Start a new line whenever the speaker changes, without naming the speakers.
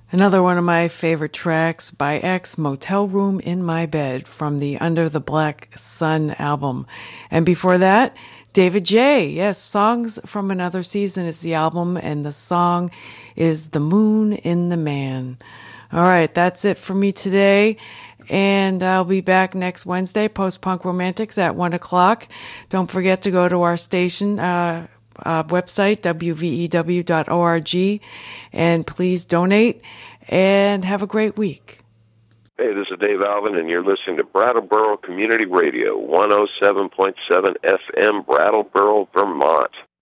Another one of my favorite tracks by X, Motel Room in My Bed, from the Under the Black Sun album. And before that, David J. Yes, Songs from Another Season is the album, and the song is The Moon in the Man. All right, that's it for me today. And I'll be back next Wednesday, Post-Punk Romantics at 1 o'clock. Don't forget to go to our station website, wvew.org, and please donate, and have a great week.
Hey, this is Dave Alvin, and you're listening to Brattleboro Community Radio, 107.7 FM, Brattleboro, Vermont.